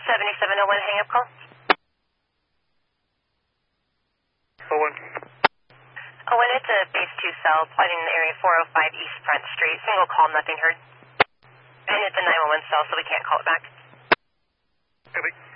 7701 hang up call. Owen. Owen, it's a base 2 cell plotting in the area 405 East Front Street. Single call, nothing heard. And it's a 911 cell, so we can't call it back. Copy.